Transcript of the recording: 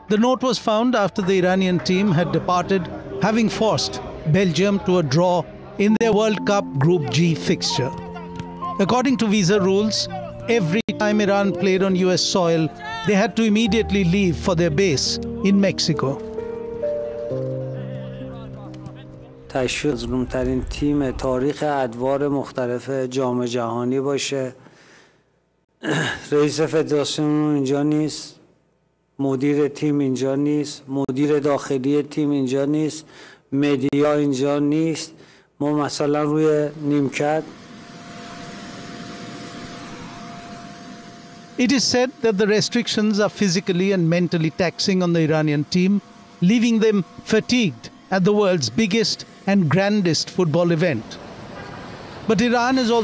The note was found after the Iranian team had departed, having forced Belgium to a draw in their World Cup Group G fixture. According to visa rules, every time Iran played on US soil, they had to immediately leave for their base in Mexico. تشویق مظلوم‌ترین تیم تاریخ ادوار مختلف جام جهانی باشه. رئیس فدراسیون اینجا نیست، مدیر تیم اینجا نیست، مدیر داخلی تیم اینجا نیست، مدیا اینجا نیست. ما مثلا روی نیمکت. It is said that the restrictions are physically and mentally taxing on the Iranian team, leaving them fatigued at the world's biggest and grandest football event. But Iran is also